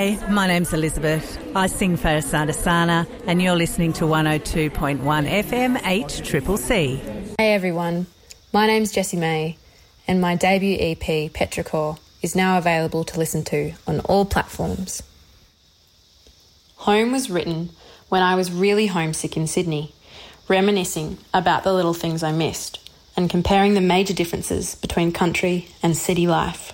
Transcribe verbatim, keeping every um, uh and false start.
G'day, my name's Elizabeth. I sing for Asana and you're listening to one oh two point one F M H C C C. Hey everyone, my name's Jessie May and my debut E P, Petrichor, is now available to listen to on all platforms. Home was written when I was really homesick in Sydney, reminiscing about the little things I missed and comparing the major differences between country and city life.